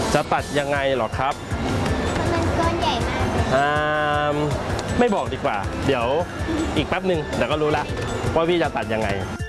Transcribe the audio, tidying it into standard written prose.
จะตัดยังไงหรอครับมันก้อนใหญ่มากไม่บอกดีกว่าเดี๋ยวอีกแป๊บหนึ่งเดี๋ยวก็รู้ละว่าพี่จะตัดยังไง